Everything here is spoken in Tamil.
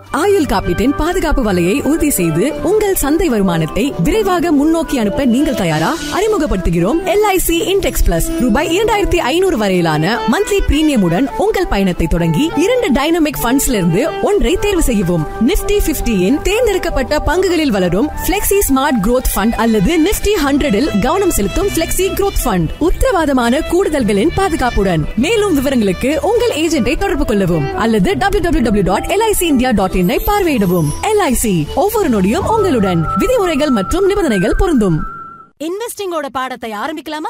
ஆயுள் காப்பீட்டின் பாதுகாப்பு வலையை உறுதி செய்து உங்கள் சந்தை வருமானத்தை விரைவாக முன்னோக்கி அனுப்ப நீங்கள் தயாரா? அறிமுகப்படுத்துகிறோம் LIC Intex Plus. ரூபாய் 2500 வரையிலான மந்த்லி பிரீமியமுடன் உங்கள் பயணத்தை தொடங்கி 2 டைனமிக் ஃபண்ட்ஸ்ல இருந்து ஒன்றை தேர்வு செய்யவும். Nifty 50 இன் தேர்ந்தெடுக்கப்பட்ட பங்குகளில் வளரும் Flexi Smart Growth Fund அல்லது Nifty 100 இல் கவனம் செலுத்தும் Flexi Growth Fund. உத்தரவாதமான கூடுதல்களின் பாதுகாப்புடன். மேலும் விவரங்களுக்கு உங்கள் ஏஜென்ட்டை தொடர்பு கொள்ளவும் அல்லது www.licindia.in ஐ பார்வையிடவும். LIC ஒவ்வொரு நொடியும் உங்களுடன். விதிமுறைகள் மற்றும் நிபந்தனைகள் பொருந்தும். இன்வெஸ்டிங்கோட பாடத்தை ஆரம்பிக்கலாமா?